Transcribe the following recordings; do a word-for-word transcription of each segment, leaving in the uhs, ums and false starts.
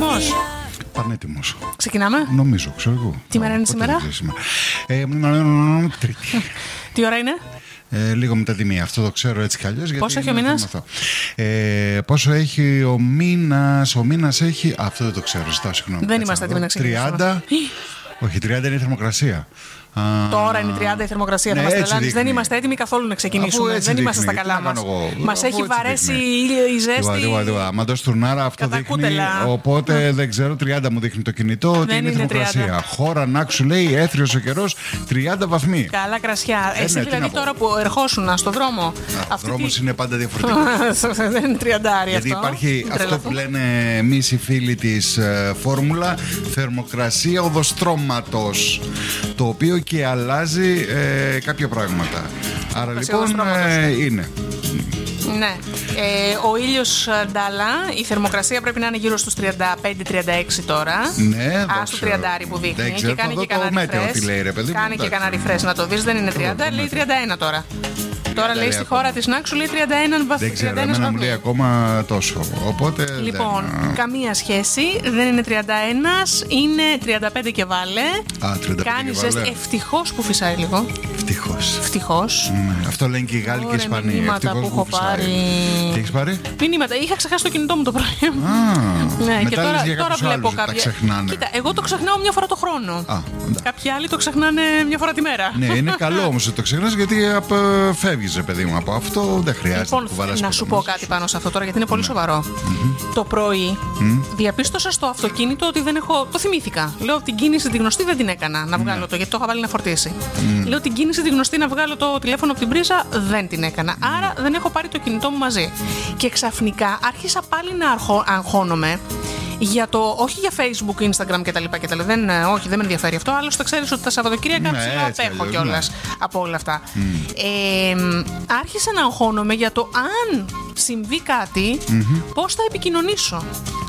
έτοιμος? Πανέτοιμος. Ξεκινάμε. Νομίζω, ξέρω εγώ. Τι μέρα είναι σήμερα? Ε, τρίτη. Τι ώρα είναι? Ε, λίγο μετά τη μία. Αυτό το ξέρω έτσι κι αλλιώς. Πόσο έχει ο μήνας? Ε, πόσο έχει ο μήνας? Ο μήνας έχει. Αυτό δεν το ξέρω. Ζητάω συγγνώμη. Δεν είμαστε έτοιμοι να ξεκινήσουμε. τριάντα. Όχι, τριάντα είναι η θερμοκρασία. Τώρα είναι τριάντα η θερμοκρασία, ναι, θα μας τρελάνεις. Δεν είμαστε έτοιμοι καθόλου να ξεκινήσουμε. Δεν είμαστε στα καλά μας. Μας έχει βαρέσει η ζέστη. Μα το στουρνάρα αυτό δείχνει. Οπότε δεν ξέρω, τριάντα μου δείχνει το κινητό ότι είναι θερμοκρασία. Χώρα να σου λέει έθριος ο καιρός, τριάντα βαθμοί. Καλά κρασιά. Εσύ δηλαδή τώρα που ερχόσουν στο δρόμο. Ο δρόμος είναι πάντα διαφορετικός. Δεν είναι τριαντάρι αυτό. Γιατί υπάρχει αυτό που λένε εμείς οι φίλοι της φόρμουλα, θερμοκρασία οδοστρώματος. Το οποίο και αλλάζει ε, κάποια πράγματα. Άρα λοιπόν ε, είναι. Ναι. Ε, ο ήλιος ντάλα, η θερμοκρασία πρέπει να είναι γύρω στους τριάντα πέντε τριάντα έξι τώρα. Ναι, Α, στο τριάντα που δείχνει. Δεν ξέρω, και κάνει θα και δω κανένα το μέτεο τι λέει, ρε παιδί. Κάνει και κανένα refresh να το δεις, δεν είναι τριάντα, λέει τριάντα ένα τώρα. Τώρα λέει στη χώρα της Νάξου λέει τριάντα ένα βαθμούς. Δεν ξέρω, εμένα μου λέει ακόμα τόσο. Οπότε. Λοιπόν, δεν... καμία σχέση. Δεν είναι τριάντα ένα, είναι τριάντα πέντε και βάλε. Α, τριάντα πέντε. Κάνει ζέστη. Ευτυχώς που φυσάει λίγο. Ευτυχώς. Ευτυχώς. Ναι, αυτό λένε και οι Γάλλοι και οι Ισπανοί. Μηνύματα που έχω πάρει. Τι έχεις πάρει? Μηνύματα. Είχα ξεχάσει το κινητό μου το πρωί. Α, ναι, και τώρα, τώρα βλέπω κάποια. Τα ξεχνάνε. Κοίτα, εγώ το ξεχνάω μια φορά το χρόνο. Α, κάποιοι άλλοι το ξεχνάνε μια φορά τη μέρα. Ναι, είναι καλό όμως ότι το ξεχνάς γιατί αποφεύγεις, παιδί μου, από αυτό. Δεν χρειάζεται. Λοιπόν, να σου πω κάτι πάνω σε αυτό τώρα γιατί είναι πολύ σοβαρό. Mm-hmm. Το πρωί mm. διαπίστωσα στο αυτοκίνητο ότι δεν έχω. Το θυμήθηκα. Λέω την κίνηση τη γνωστή δεν την έκανα να βγάλω mm. το γιατί το είχα βάλει να φορτίσει. Mm. Λέω την κίνηση τη γνωστή να βγάλω το τηλέφωνο από την πρίζα δεν την έκανα. Mm. Άρα δεν έχω πάρει το κινητό μου μαζί. Και ξαφνικά άρχισα πάλι να αρχω... αγχώνομαι. Για το, όχι για Facebook, Instagram κτλ. κτλ. Δεν, όχι, δεν με ενδιαφέρει αυτό. Άλλωστε, ξέρεις ότι τα Σαββατοκύριακα ναι, ψηλά απέχω ναι. κιόλας από όλα αυτά. Mm. Ε, άρχισα να αγχώνομαι για το αν συμβεί κάτι, mm-hmm. πώς θα επικοινωνήσω.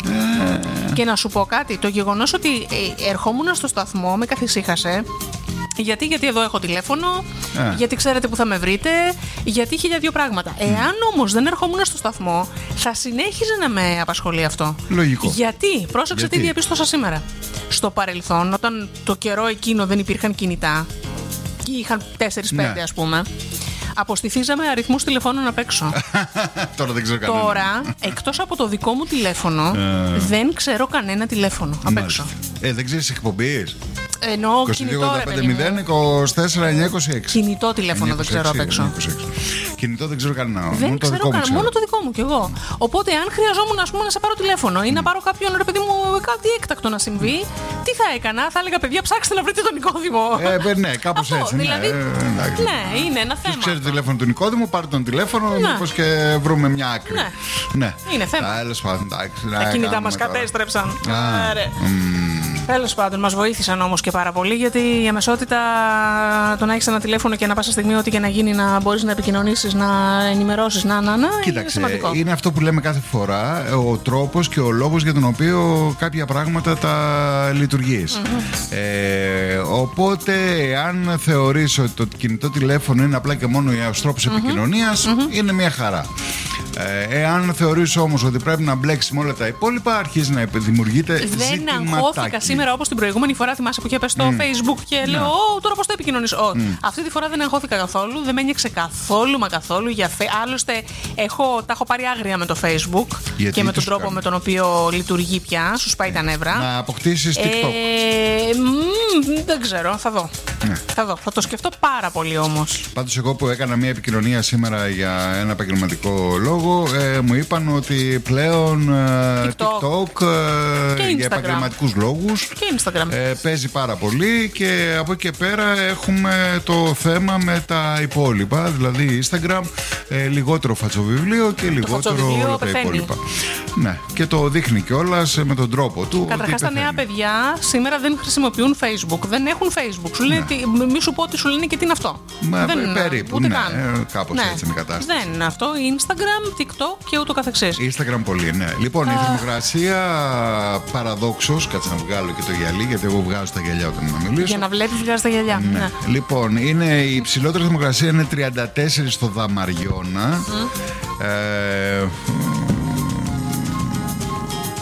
Mm. Και να σου πω κάτι, το γεγονός ότι ε, ερχόμουν στο σταθμό με καθησύχασε. Γιατί, γιατί εδώ έχω τηλέφωνο, yeah. γιατί ξέρετε που θα με βρείτε, γιατί χίλια δύο πράγματα. Mm. Εάν όμως δεν ερχόμουν στο σταθμό, θα συνέχιζε να με απασχολεί αυτό. Λογικό. Γιατί, πρόσεξε γιατί? τι διαπίστωσα σήμερα. Στο παρελθόν, όταν το καιρό εκείνο δεν υπήρχαν κινητά, και είχαν τέσσερα πέντε yeah. ας πούμε, αποστηθίζαμε αριθμούς τηλεφώνων απ' έξω. Τώρα δεν ξέρω κανένα. Τώρα, εκτός από το δικό μου τηλέφωνο, uh. δεν ξέρω κανένα τηλέφωνο απ' έξω. Ε, δεν ξέρεις εκπομπής? Εννοώ κινητό, ρε παιδί μου. είκοσι τέσσερα εννιακόσια είκοσι έξι. Κινητό τηλέφωνο δεν ξέρω απ' έξω. Κινητό δεν ξέρω κανένα. Δεν μόνο ξέρω κανένα. Μόνο το δικό μου κι εγώ. Οπότε, αν χρειαζόμουν ας πούμε, να σε πάρω τηλέφωνο ή mm. να πάρω κάποιον, ρε παιδί μου, κάτι έκτακτο να συμβεί, τι θα έκανα? Θα έλεγα, παιδιά, ψάξτε να βρείτε τον Νικόδημο. Ε, ναι, κάπως έτσι. Δηλαδή, ναι, ε, ναι, είναι ένα θέμα. Ξέρετε το τηλέφωνο του Νικόδημου, πάρτε τον τηλέφωνο, ναι. μήπως και βρούμε μια άκρη. Ναι. ναι. Είναι θέμα. Τα κινητά μας κατέστρεψαν. Τέλος πάντων, μας βοήθησαν όμως και πάρα πολύ, γιατί η αμεσότητα, το να έχεις ένα τηλέφωνο και να πάσα στιγμή ό,τι και να γίνει, να μπορείς να επικοινωνήσεις, να ενημερώσεις, να, να, να, κοίταξε, είναι σημαντικό. Είναι αυτό που λέμε κάθε φορά, ο τρόπος και ο λόγος για τον οποίο κάποια πράγματα τα λειτουργείς. Mm-hmm. Ε, οπότε, αν θεωρείς ότι το κινητό τηλέφωνο είναι απλά και μόνο ο τρόπος mm-hmm. επικοινωνίας, mm-hmm. είναι μια χαρά. Ε, εάν θεωρείς όμως ότι πρέπει να μπλέξεις με όλα τα υπόλοιπα, αρχίζει να δημιουργείται ζητηματάκι. Δεν αγχώθηκα σήμερα όπως την προηγούμενη φορά, θυμάσαι που είχε πέσει στο mm. Facebook και λέω, Ω, τώρα πώς το επικοινωνήσω. Oh. Mm. Αυτή τη φορά δεν αγχώθηκα καθόλου, δεν με ένιωξε καθόλου μα καθόλου. Για φε... Άλλωστε, έχω, τα έχω πάρει άγρια με το Facebook. Γιατί και με τον τρόπο κάνει? με τον οποίο λειτουργεί πια. Σου σπάει τα νεύρα. Να αποκτήσεις TikTok. Ε, μ, δεν ξέρω, θα δω. Ναι. Θα δω. Θα το σκεφτώ πάρα πολύ όμως. Πάντως, εγώ που έκανα μια επικοινωνία σήμερα για ένα επαγγελματικό λόγο, ε, μου είπαν ότι πλέον ε, TikTok, TikTok ε, για επαγγελματικούς λόγους και Instagram. Ε, παίζει πάρα πολύ, και από εκεί και πέρα έχουμε το θέμα με τα υπόλοιπα, δηλαδή Instagram, ε, λιγότερο φατσοβιβλίο και λιγότερο όλα τα υπόλοιπα. Ναι, και το δείχνει κιόλας με τον τρόπο του. Καταρχάς, τα νέα παιδιά σήμερα δεν χρησιμοποιούν Facebook, δεν έχουν Facebook. Σου λένε, ναι. Μη σου πω ότι σου λένε και τι είναι αυτό. Μα, δεν περίπου, ούτε ναι, καν. κάπως ναι. έτσι είναι η κατάσταση. Δεν είναι αυτό. Instagram, TikTok και ούτω καθεξής. Instagram πολύ, ναι. Λοιπόν, uh... η θερμοκρασία παραδόξως, κάτσε να βγάλω και το γυαλί, γιατί εγώ βγάζω τα γυαλιά όταν να μιλήσω. Για να βλέπεις, βγάζω τα γυαλιά. Ναι. Ναι. Λοιπόν, είναι, η υψηλότερη θερμοκρασία είναι τριάντα τέσσερα στο Δαμαριώνα. Mm. Ε,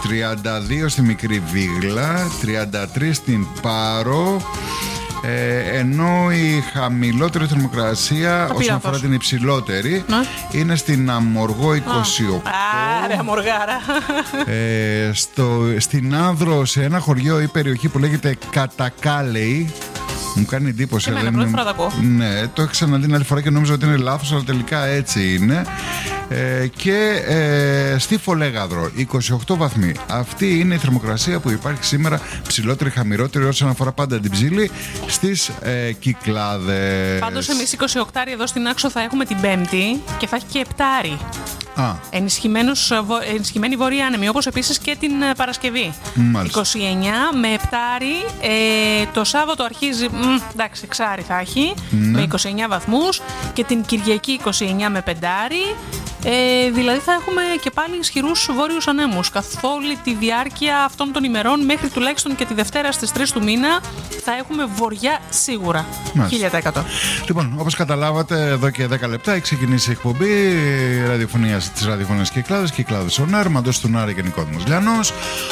τριάντα δύο στη Μικρή Βίγλα, τριάντα τρία στην Πάρο. Ε, ενώ η χαμηλότερη θερμοκρασία όσον αφορά την υψηλότερη ναι. είναι στην Αμοργό είκοσι οκτώ. Άρε Αμοργάρα. ε, στο, Στην Άνδρο, σε ένα χωριό ή περιοχή που λέγεται Κατακάλεϊ. Μου κάνει εντύπωση. Εμένα, πρώτη φορά το ακούω. Ναι, το έχω ξαναδεί την άλλη φορά και νόμιζα ότι είναι λάθος, αλλά τελικά έτσι είναι. Ε, και ε, στη Φολέγαδρο είκοσι οκτώ βαθμοί. Αυτή είναι η θερμοκρασία που υπάρχει σήμερα, ψηλότερη, χαμηλότερη όσον αφορά πάντα την ψήλη στις ε, Κυκλάδες. Πάντως εμείς είκοσι οκτώ εδώ στην Άξο θα έχουμε την Πέμπτη και θα έχει και επτάρι. Ενισχυμένη βόρεια άνεμη, όπως επίσης και την Παρασκευή. Μάλιστα. είκοσι εννιά με επτάρι. Ε, το Σάββατο αρχίζει, μ, εντάξει, εξάρι θα έχει, ναι. με είκοσι εννιά βαθμούς. Και την Κυριακή είκοσι εννιά με πεντάρι. Ε, δηλαδή θα έχουμε και πάλι ισχυρούς βόρειους ανέμους καθ' όλη τη διάρκεια αυτών των ημερών, μέχρι τουλάχιστον και τη Δευτέρα στις τρεις του μήνα θα έχουμε βοριά σίγουρα. χίλια τοις εκατό. Λοιπόν, όπως καταλάβατε, εδώ και δέκα λεπτά έχει ξεκινήσει η εκπομπή ραδιοφωνία της ραδιοφωνίας Κυκλάδες, Κυκλάδες on Air, Μαντός Τουνάρη και Νικόδημος Λιανός.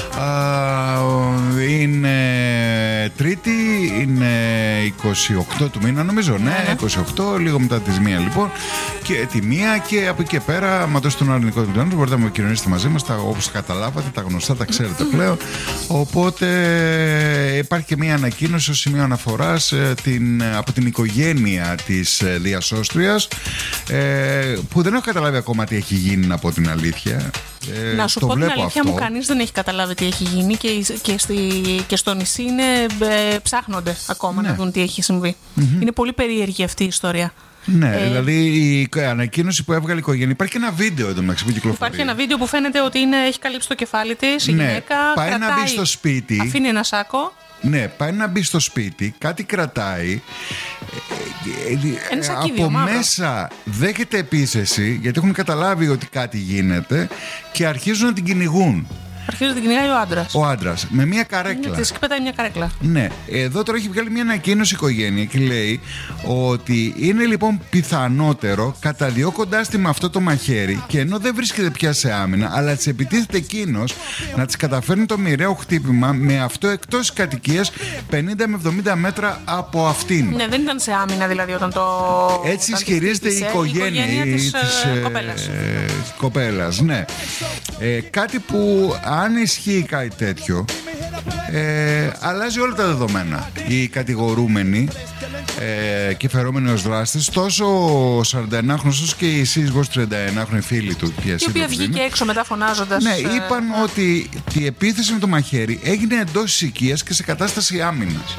Είναι Τρίτη, είναι είκοσι οκτώ του μήνα, νομίζω, ναι, είκοσι οκτώ, λίγο μετά τις μία λοιπόν, και τη μία, και από εκεί και πέρα, Μαντός Τουνάρη και Νικόδημος Λιανός, μπορείτε να με επικοινωνήσετε μαζί μας, όπως καταλάβατε, τα γνωστά τα ξέρετε πλέον. Οπότε υπάρχει και μία ανακοίνωση ως σημείο αναφοράς την, από την οικογένεια της διασώστριας, ε, που δεν έχω καταλάβει ακόμα τι έχει γίνει, από την αλήθεια. Ε, να σου πω την αλήθεια αυτό. Μου, κανείς δεν έχει καταλάβει τι έχει γίνει και, και, στη, και στο νησί είναι, ε, ψάχνονται ακόμα, ναι, να δουν τι έχει συμβεί. Mm-hmm. Είναι πολύ περίεργη αυτή η ιστορία. Ναι, ε, δηλαδή η ανακοίνωση που έβγαλε η οικογένεια. Υπάρχει και ένα βίντεο εδώ μεταξύ που κυκλοφορεί. Υπάρχει ένα βίντεο που φαίνεται ότι είναι, έχει καλύψει το κεφάλι της, η ναι, γυναίκα. Πάει κρατάει, να μπει στο σπίτι. Αφήνει ένα σάκο. Ναι, πάει να μπει στο σπίτι, κάτι κρατάει. Από μαύρο. Μέσα δέχεται επίθεση, γιατί έχουν καταλάβει ότι κάτι γίνεται και αρχίζουν να την κυνηγούν. Αρχίζει να την κυνηγάει ο άντρας. Ο άντρας, με μια καρέκλα. Της πετάει μια καρέκλα. Ναι, εδώ τώρα έχει βγάλει μια ανακοίνωση η οικογένεια και λέει ότι είναι λοιπόν πιθανότερο καταδιώκοντάς τη με αυτό το μαχαίρι, και ενώ δεν βρίσκεται πια σε άμυνα, αλλά της επιτίθεται εκείνος, να της καταφέρνει το μοιραίο χτύπημα με αυτό εκτός κατοικίας πενήντα με εβδομήντα μέτρα από αυτήν. Ναι, δεν ήταν σε άμυνα δηλαδή όταν το. Έτσι ισχυρίζεται η οικογένεια, η οικογένεια της, της ε, κοπέλας. Ε, κοπέλας, ναι. Ε, κάτι που, αν ισχύει κάτι τέτοιο, ε, αλλάζει όλα τα δεδομένα. Οι κατηγορούμενοι ε, και φερόμενοι ως δράστες, τόσο ο σαρανταενάχρονος όσο και η σύζυγος τριανταενάχρονη φίλη του, η οποία βγήκε έξω μετά φωνάζοντας. Ναι, είπαν ε, ότι η επίθεση με το μαχαίρι έγινε εντός της οικίας και σε κατάσταση άμυνας.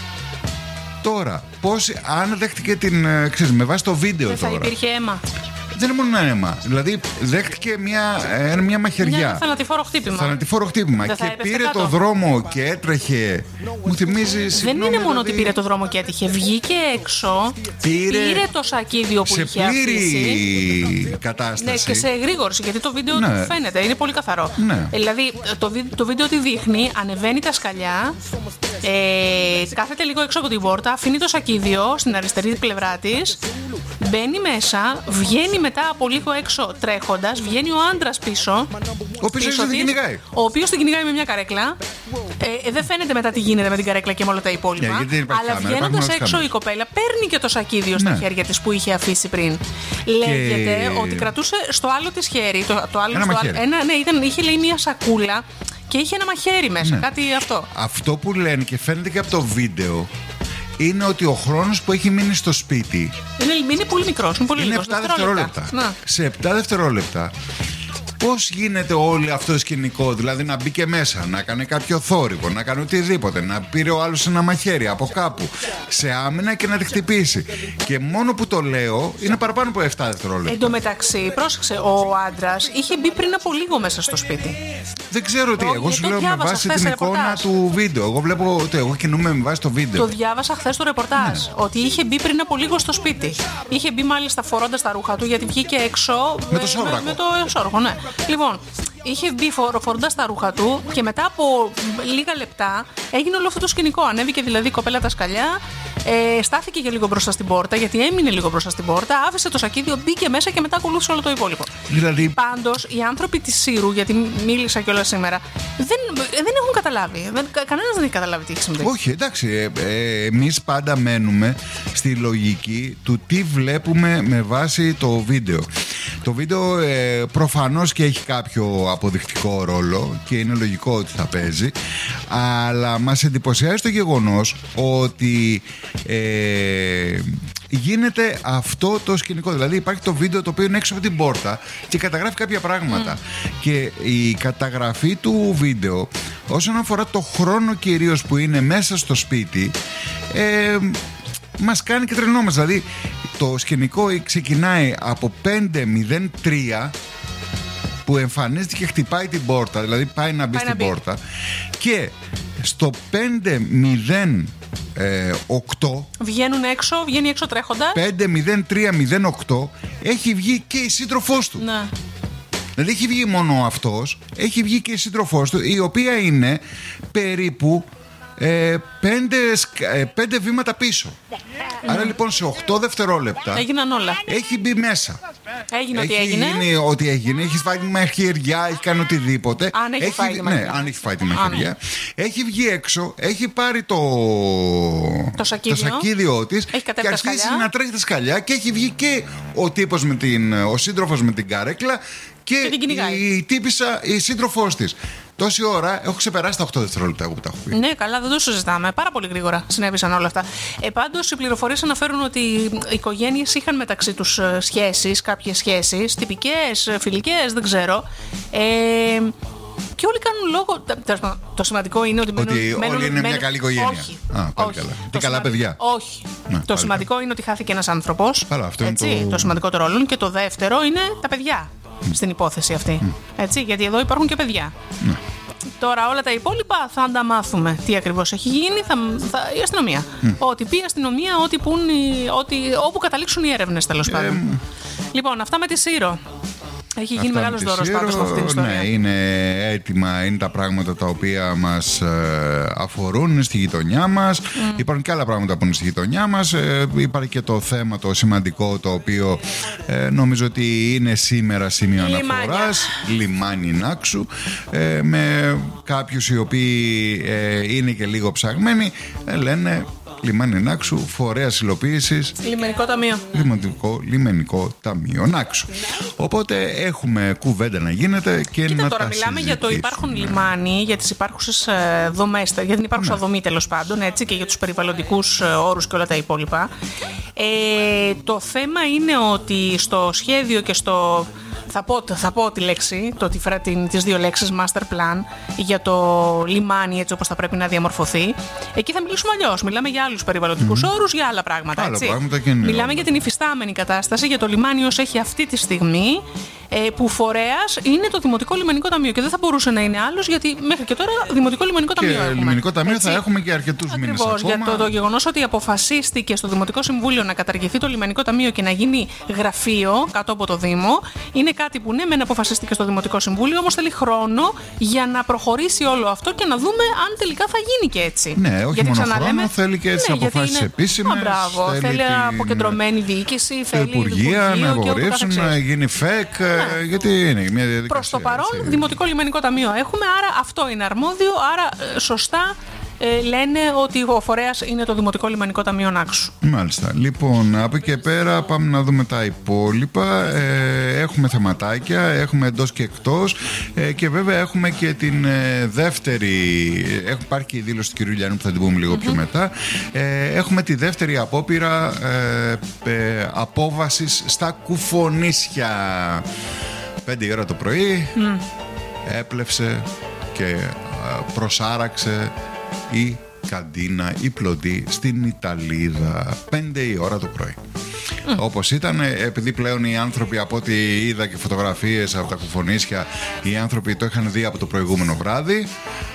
Τώρα, πώς, αν δέχτηκε την, ξέρεις, με βάση το βίντεο δεν τώρα, θα υπήρχε αίμα. Δεν είναι μόνο ένα αίμα. Δηλαδή, δέχτηκε μια, μια μαχαιριά. Μια θανατηφόρο χτύπημα. Θανατηφόρο χτύπημα. Και πήρε κάτω. το δρόμο και έτρεχε. Μου θυμίζει. Δεν συγγνώμη, είναι μόνο δηλαδή, ότι πήρε το δρόμο και έτυχε. Βγήκε έξω. Πήρε, πήρε το σακίδιο που σε είχε αφήσει. πλήρη κατάσταση. Ναι, και σε εγρήγορση. Γιατί το βίντεο, ναι, φαίνεται. Είναι πολύ καθαρό. Ναι. Δηλαδή, το, το βίντεο τι δείχνει. Ανεβαίνει τα σκαλιά. Ε, κάθεται λίγο έξω από την πόρτα. Αφήνει το σακίδιο στην αριστερή πλευρά της. Μπαίνει μέσα. Βγαίνει μετά από λίγο έξω τρέχοντας, βγαίνει ο άντρας πίσω. Ο οποίος την κυνηγάει. Ο οποίος την κυνηγάει με μια καρέκλα. Ε, δεν φαίνεται μετά τι γίνεται με την καρέκλα και με όλα τα υπόλοιπα. Yeah, αλλά βγαίνοντας έξω κάμερες. Η κοπέλα παίρνει και το σακίδιο, ναι, στα χέρια της που είχε αφήσει πριν. Λέγεται και ότι κρατούσε στο άλλο της χέρι. Το, το άλλο, ένα στο μαχαίρι. Άλλο, ένα, ναι, ήταν, είχε λέει μια σακούλα και είχε ένα μαχαίρι μέσα. Ναι. Κάτι αυτό. Αυτό που λένε και φαίνεται και από το βίντεο είναι ότι ο χρόνος που έχει μείνει στο σπίτι είναι, είναι πολύ μικρός, είναι πολύ είναι λίγος, επτά δευτερόλεπτα. Να. Σε επτά δευτερόλεπτα πώς γίνεται όλο αυτό το σκηνικό, δηλαδή να μπει και μέσα, να κάνει κάποιο θόρυβο, να κάνει οτιδήποτε, να πήρε ο άλλος ένα μαχαίρι από κάπου σε άμυνα και να τη χτυπήσει. Και μόνο που το λέω είναι παραπάνω από επτά δευτερόλεπτα. Εν τω μεταξύ, πρόσεξε, ο άντρας είχε μπει πριν από λίγο μέσα στο σπίτι. Δεν ξέρω τι, εγώ σου λέω με βάση την εικόνα του βίντεο. Εγώ βλέπω ότι εγώ κινούμαι με βάση το βίντεο. Το διάβασα χθες το ρεπορτάζ, ναι, ότι είχε μπει πριν από λίγο στο σπίτι. Είχε μπει μάλιστα φορώντας τα ρούχα του, γιατί βγήκε έξω με το σόρβακο. Με, με το σόρβακο, ναι. Λοιπόν, είχε μπει φορώντας τα ρούχα του και μετά από λίγα λεπτά έγινε όλο αυτό το σκηνικό. Ανέβηκε δηλαδή η κοπέλα τα σκαλιά, Ε, στάθηκε για λίγο μπροστά στην πόρτα, γιατί έμεινε λίγο μπροστά στην πόρτα, άφησε το σακίδιο, μπήκε μέσα και μετά ακολούθησε όλο το υπόλοιπο. Δηλαδή... Πάντως, οι άνθρωποι της Σύρου, γιατί μίλησα κιόλας σήμερα, δεν, δεν έχουν καταλάβει. Δεν, κανένας δεν έχει καταλάβει τι έχει συμβεί. Όχι, εντάξει. Ε, ε, εμείς πάντα μένουμε στη λογική του τι βλέπουμε με βάση το βίντεο. Το βίντεο ε, προφανώς και έχει κάποιο αποδεικτικό ρόλο και είναι λογικό ότι θα παίζει, αλλά μας εντυπωσιάζει το γεγονός ότι ε, γίνεται αυτό το σκηνικό. Δηλαδή υπάρχει το βίντεο το οποίο είναι έξω από την πόρτα και καταγράφει κάποια πράγματα. Mm. Και η καταγραφή του βίντεο, όσον αφορά το χρόνο κυρίως που είναι μέσα στο σπίτι, ε, μας κάνει και τρελνόμαστε. Δηλαδή το σκηνικό ξεκινάει από πέντε μηδέν τρία που εμφανίζεται και χτυπάει την πόρτα, δηλαδή πάει να μπει πάει στην να πόρτα, και στο πέντε μηδέν οκτώ βγαίνουν έξω, βγαίνει έξω τρέχοντα. πέντε μηδέν τρία μηδέν οκτώ έχει βγει και η σύντροφός του. Ναι. Δηλαδή έχει βγει μόνο αυτός, έχει βγει και η σύντροφός του, η οποία είναι περίπου Ε, πέντε, ε, πέντε βήματα πίσω. Mm. Άρα λοιπόν σε οκτώ δευτερόλεπτα έγιναν όλα. Έχει μπει μέσα. Έγινε έχει ό,τι έγινε. γίνει ό,τι έγινε. Έχει φάει τη μαχαιριά, έχει κάνει οτιδήποτε. Αν έχει, έχει φάει τη μαχαιριά. Ναι, αν έχει φάει τη μαχαιριά. Ναι. Έχει βγει έξω, έχει πάρει το, το σακίδιο, το σακίδιό της και αρχίσει να τρέχει τα σκαλιά. Και έχει βγει και ο τύπος με την, ο σύντροφος με την καρέκλα και, και η τύπισσα, η σύντροφός της. Τόση ώρα έχω ξεπεράσει τα οκτώ δευτερόλεπτα εγώ που τα έχω πει. Ναι, καλά, δεν το συζητάμε. Πάρα πολύ γρήγορα συνέβησαν όλα αυτά. Ε, πάντως, οι πληροφορίες αναφέρουν ότι οι οικογένειες είχαν μεταξύ τους σχέσεις, κάποιες σχέσεις, τυπικές, φιλικές, δεν ξέρω. Ε, και όλοι κάνουν λόγο. Το σημαντικό είναι ότι. Ότι μένουν, όλοι μένουν, είναι μένουν, μια καλή οικογένεια. Όχι. Α, πάλι όχι. καλά. Το Τι καλά σημαντικό, παιδιά. Όχι. Να, το σημαντικό καλά. είναι ότι χάθηκε ένας άνθρωπος. Καλά, αυτό έτσι, είναι το... το σημαντικότερο όλων. Και το δεύτερο είναι τα παιδιά mm. στην υπόθεση αυτή. Mm. Έτσι, γιατί εδώ υπάρχουν και παιδιά. Mm. Τώρα όλα τα υπόλοιπα θα τα μάθουμε. Τι ακριβώς έχει γίνει, θα, θα, η αστυνομία. Mm. Ό,τι πει η αστυνομία, ό,τι πουν, ό,τι, όπου καταλήξουν οι έρευνες, τέλος πάντων. Ε, λοιπόν, αυτά με τη Σύρο. Έχει γίνει μεγάλος δώρος πάντως με αυτή την ιστορία. Ναι, είναι έτοιμα, είναι τα πράγματα τα οποία μας ε, αφορούν στη γειτονιά μας. Mm. Υπάρχουν και άλλα πράγματα που είναι στη γειτονιά μας. Ε, υπάρχει και το θέμα το σημαντικό, το οποίο ε, νομίζω ότι είναι σήμερα σημείο αναφοράς. Λιμάνι Νάξου. Ε, με κάποιους οι οποίοι ε, είναι και λίγο ψαγμένοι, ε, λένε... Λιμάνι Νάξου, φορέας υλοποίησης. Λιμενικό ταμείο. Λιμενικό, λιμενικό ταμείο Νάξου. Οπότε έχουμε κουβέντα να γίνεται και Κοίτα, να τώρα τα μιλάμε για το υπάρχον λιμάνι, για τις υπάρχουσες δομές, για την υπάρχουσα ναι. δομή τέλος πάντων, έτσι, και για τους περιβαλλοντικούς όρους και όλα τα υπόλοιπα. Ε, το θέμα είναι ότι στο σχέδιο και στο... Θα πω, θα πω τη λέξη, το, τις δύο λέξεις master plan για το λιμάνι έτσι όπως θα πρέπει να διαμορφωθεί. Εκεί θα μιλήσουμε αλλιώς. Μιλάμε για άλλους περιβαλλοντικούς mm. όρους, για άλλα πράγματα. Άλλα έτσι. πράγματα και ναι. Μιλάμε για την υφιστάμενη κατάσταση, για το λιμάνι ως έχει αυτή τη στιγμή, που φορέας είναι το Δημοτικό Λιμενικό Ταμείο και δεν θα μπορούσε να είναι άλλος, γιατί μέχρι και τώρα Δημοτικό Λιμενικό Ταμείο και έχουμε. Λιμενικό Ταμείο έτσι. Θα έχουμε και αρκετούς μήνες ακόμα. Ακριβώς, για το, το γεγονός ότι αποφασίστηκε στο Δημοτικό Συμβούλιο να καταργηθεί το Λιμενικό Ταμείο και να γίνει γραφείο κάτω από το Δήμο, είναι κάτι που ναι, μεν αποφασίστηκε στο Δημοτικό Συμβούλιο, όμως θέλει χρόνο για να προχωρήσει όλο αυτό και να δούμε αν τελικά θα γίνει και έτσι. Ναι, όχι γιατί μόνο ξαναλέμε, χρόνο, θέλει και τις ναι, αποφάσεις είναι... επίσημες. Α, μπράβο, θέλει, θέλει την... αποκεντρωμένη διοίκηση, θέλει Υπουργεία να αγορεύσουν, να γίνει ΦΕΚ, ναι. γιατί είναι μια διαδικασία. Προς το παρόν, έτσι. Δημοτικό Λιμενικό Ταμείο έχουμε, άρα αυτό είναι αρμόδιο, άρα σωστά ε, λένε ότι ο φορέας είναι το Δημοτικό Λιμενικό Ταμείο Νάξου. Μάλιστα. Λοιπόν, από εκεί και πέρα πάμε να δούμε τα υπόλοιπα. Ε, έχουμε θεματάκια, έχουμε εντός και εκτός ε, και βέβαια έχουμε και την ε, δεύτερη, έχουμε υπάρχει και η δήλωση του κυρίου Λιανού που θα την πούμε λίγο mm-hmm. πιο μετά. Ε, έχουμε τη δεύτερη απόπειρα ε, ε, απόβασης στα Κουφονίσια. Πέντε η ώρα το πρωί mm. έπλευσε και προσάραξε η καντίνα, η πλωτή στην Ιταλίδα. Πέντε η ώρα το πρωί. mm. όπως ήταν, επειδή πλέον οι άνθρωποι, από ό,τι είδα και φωτογραφίες από τα κουφονίσια, οι άνθρωποι το είχαν δει από το προηγούμενο βράδυ.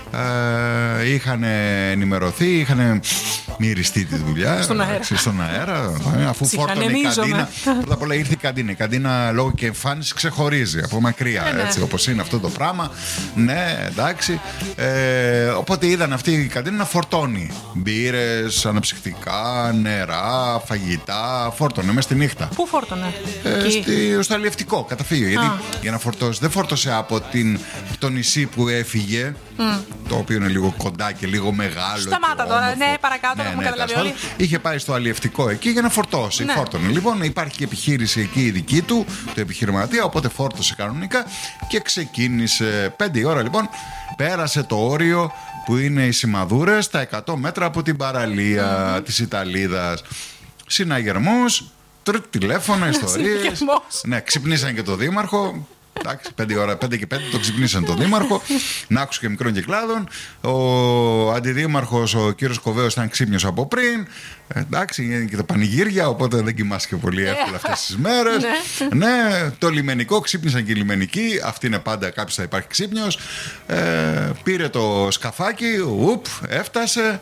Ε, είχαν ενημερωθεί, είχαν μυριστεί τη δουλειά στον αέρα, στον αέρα αφού φόρτωνε η καντίνα. Πρώτα απ' όλα ήρθε η καντίνα. Η καντίνα λόγω και εμφάνιση ξεχωρίζει από μακριά, ε, έτσι, ναι. όπως είναι αυτό το πράγμα. Ναι, εντάξει. Ε, οπότε είδαν αυτή η καντίνα να φορτώνει μπύρες, αναψυκτικά, νερά, φαγητά. Φόρτωνε μέσα στη νύχτα. Πού φόρτωνε? Ε, στη, στο αλλιευτικό καταφύγιο. Γιατί για να φορτώσει, δεν φόρτωσε από την, το νησί που έφυγε. Mm. Το οποίο είναι λίγο κοντά και λίγο μεγάλο. Σταμάτα και τώρα, ναι, παρακάτω, ναι, έχουμε ναι, καταλάβει όλοι. Είχε πάει στο αλλιευτικό εκεί για να φορτώσει. Ναι. Φόρτωνε. Λοιπόν, υπάρχει και επιχείρηση εκεί η δική του, το επιχειρηματία, οπότε φόρτωσε κανονικά και ξεκίνησε. Πέντε η ώρα λοιπόν, πέρασε το όριο που είναι οι Σημαδούρες, στα εκατό μέτρα από την παραλία mm-hmm. της Ιταλίδας. Συναγερμός, τρίτο τηλέφωνα, ιστορίες. Ναι, ξυπνήσαν και το δήμαρχο. Εντάξει, πέντε ώρα, πέντε και πέντε το ξυπνήσαν τον δήμαρχο. Να άκουσε και μικρών κυκλάδων. Ο αντιδήμαρχος, ο κύριος Κοβέος, ήταν ξύπνιος από πριν. Εντάξει, είναι και τα πανηγύρια, οπότε δεν κοιμάσαι και πολύ εύκολα αυτές τις μέρες. Ναι, το λιμενικό, ξύπνησαν και οι λιμενικοί. Αυτή είναι πάντα, κάποιος θα υπάρχει ξύπνιος. Ε, πήρε το σκαφάκι, ουπ, έφτασε.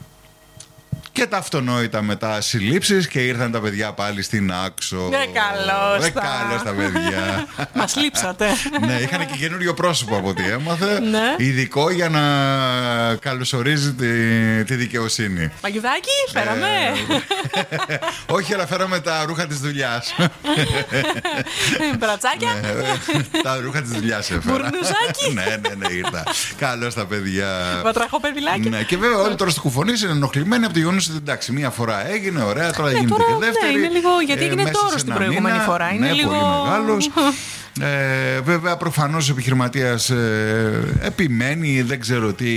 Και τα αυτονόητα μετά συλλήψεις και ήρθαν τα παιδιά πάλι στην Άξο. Ναι, καλώς. Ναι, καλώς τα παιδιά. Μας λείψατε. Ναι, είχαν και καινούριο πρόσωπο από ό,τι έμαθε. Ναι. Ειδικό για να καλωσορίζει τη, τη δικαιοσύνη. Μαγιουδάκι, φέραμε. Ε, όχι, αλλά φέραμε τα ρούχα της δουλειάς. Μπρατσάκια. Ναι, τα ρούχα της δουλειάς έφερα. Μπουρνουζάκι. Ναι, ναι, ναι, ήρθα. Καλώς τα παιδιά. Βατραχό παιδιλάκι. Ναι, και βέβαια όλοι τώρα στο κουφονί είναι ενοχλημένοι από το γεγονός ότι εντάξει, μία φορά έγινε, ωραία, τώρα ναι, γίνεται τώρα, και δεύτερη. Ναι, είναι λίγο, γιατί έγινε τώρα την προηγούμενη μήνα, φορά. Είναι ναι, λίγο πολύ μεγάλος. Ε, βέβαια προφανώς ο επιχειρηματίας ε, επιμένει, δεν ξέρω τι,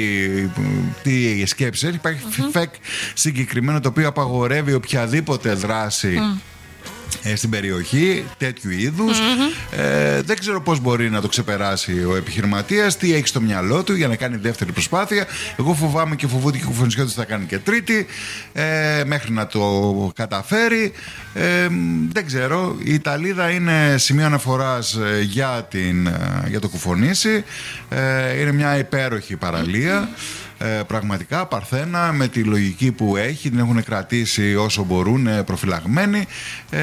τι σκέψη έχει. Υπάρχει mm-hmm. φεκ συγκεκριμένο το οποίο απαγορεύει οποιαδήποτε δράση mm. στην περιοχή τέτοιου είδους. Mm-hmm. ε, δεν ξέρω πώς μπορεί να το ξεπεράσει ο επιχειρηματίας, τι έχει στο μυαλό του για να κάνει δεύτερη προσπάθεια. Εγώ φοβάμαι και φοβούνται και ο Κουφονισιώτης θα κάνει και τρίτη ε, μέχρι να το καταφέρει. ε, δεν ξέρω. Η Ιταλίδα είναι σημείο αναφοράς για, την, για το Κουφονήσι. ε, είναι μια υπέροχη παραλία. Ε, πραγματικά παρθένα, με τη λογική που έχει, την έχουν κρατήσει όσο μπορούν προφυλαγμένοι. Ε,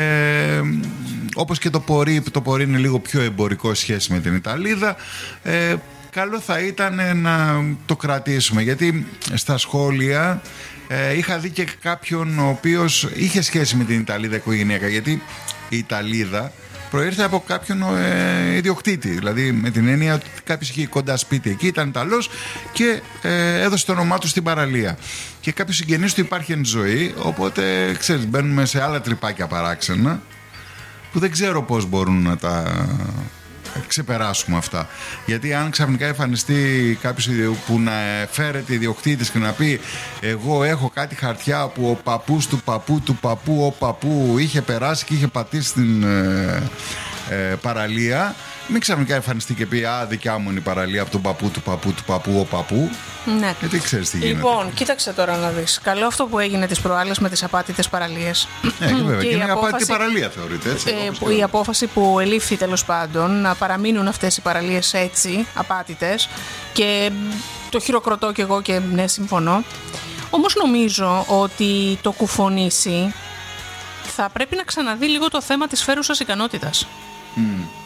όπως και το πορεί, το πορεί είναι λίγο πιο εμπορικό σχέση με την Ιταλίδα. Ε, καλό θα ήταν να το κρατήσουμε, γιατί στα σχόλια ε, είχα δει και κάποιον ο οποίος είχε σχέση με την Ιταλίδα οικογενειακά, γιατί η Ιταλίδα προήρθε από κάποιον ε, ιδιοκτήτη. Δηλαδή με την έννοια ότι κάποιος είχε κοντά σπίτι εκεί, ήταν Ιταλός και ε, έδωσε το όνομά του στην παραλία. Και κάποιος συγγενής του υπάρχει εν ζωή, οπότε ξέρεις, μπαίνουμε σε άλλα τρυπάκια παράξενα που δεν ξέρω πώς μπορούν να τα ξεπεράσουμε αυτά. Γιατί αν ξαφνικά εμφανιστεί κάποιος που να φέρεται ιδιοκτήτης και να πει εγώ έχω κάτι χαρτιά που ο παππούς του παππού του παππού ο παππού είχε περάσει και είχε πατήσει στην ε, ε, παραλία, μην ξαφνικά εμφανιστεί και πει α, δικιά μου είναι η παραλία από τον παππού του παππού του παππού ο παππού. Ναι. Γιατί ξέρεις τι γίνεται. Λοιπόν, κοίταξε τώρα να δεις. Καλό αυτό που έγινε τις προάλλες με τις απάτητες παραλίες. Ναι, και βέβαια. Και, και είναι απόφαση, απάτητη παραλία, θεωρείται έτσι. Ε, η απόφαση που ελήφθη τέλος πάντων να παραμείνουν αυτές οι παραλίες έτσι, απάτητες. Και το χειροκροτώ κι εγώ και ναι, συμφωνώ. Όμως νομίζω ότι το Κουφονήσι θα πρέπει να ξαναδεί λίγο το θέμα της φέρουσας ικανότητας. Mm.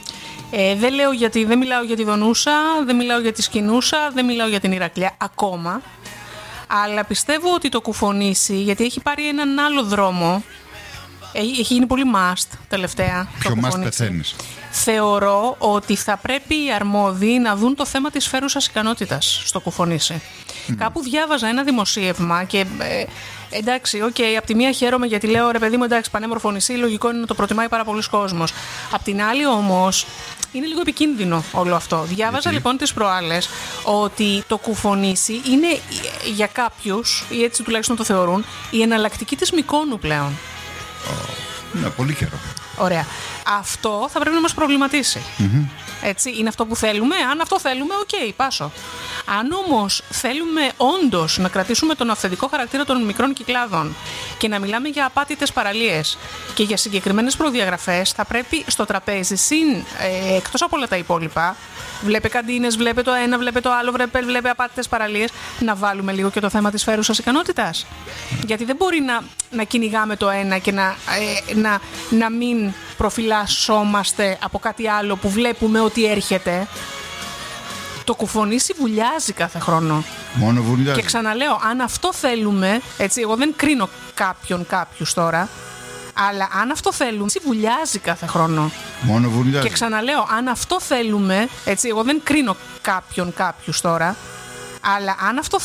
Ε, δεν λέω γιατί, δεν μιλάω για τη Δονούσα, δεν μιλάω για τη Σκηνούσα, δεν μιλάω για την Ηρακλία ακόμα. Αλλά πιστεύω ότι το Κουφονήσι, γιατί έχει πάρει έναν άλλο δρόμο, έχει γίνει πολύ must τελευταία. Πιο must πεθαίνεις. Θεωρώ ότι θα πρέπει οι αρμόδιοι να δουν το θέμα της φέρουσας ικανότητας στο Κουφονήσι. Mm. Κάπου διάβαζα ένα δημοσίευμα και ε, εντάξει, οκ, okay, απ' τη μία χαίρομαι γιατί λέω ρε παιδί μου, εντάξει, πανέμορφο νησί, λογικό είναι να το προτιμάει πάρα πολλοί κόσμος. Απ' την άλλη όμως είναι λίγο επικίνδυνο όλο αυτό. Διάβαζα γιατί? Λοιπόν τις προάλλες ότι το Κουφονήσι είναι για κάποιους, ή έτσι τουλάχιστον το θεωρούν, η εναλλακτική της Μυκόνου πλέον. Oh, ναι, πολύ καιρό. Ωραία. Αυτό θα πρέπει να μας προβληματίσει. Mm-hmm. Έτσι, είναι αυτό που θέλουμε. Αν αυτό θέλουμε, οκ, okay, πάσω. Αν όμως θέλουμε όντως να κρατήσουμε τον αυθεντικό χαρακτήρα των μικρών κυκλάδων και να μιλάμε για απάτητες παραλίες και για συγκεκριμένες προδιαγραφές, θα πρέπει στο τραπέζι, συν ε, εκτός από όλα τα υπόλοιπα, βλέπε καντίνες, βλέπε το ένα, βλέπε το άλλο, βλέπε, βλέπε απάτητες παραλίες, να βάλουμε λίγο και το θέμα της φέρουσας ικανότητας. Γιατί δεν μπορεί να, να κυνηγάμε το ένα και να, ε, να, να μην προφυλασσόμαστε από κάτι άλλο που βλέπουμε ότι έρχεται. Το κουφονίσι βουλιάζει κάθε χρόνο. Μόνο βουλιάζει. Και ξαναλέω, αν αυτό θέλουμε, έτσι, εγώ δεν κρίνω κάποιον κάποιους τώρα, αλλά αν αυτό θέλουμε, βουλιάζει κάθε χρόνο. Μόνο βουλιάζει. Και ξαναλέω, αν αυτό θέλουμε, έτσι, εγώ δεν κρίνω κάποιον κάποιους τώρα, αλλά αν αυτό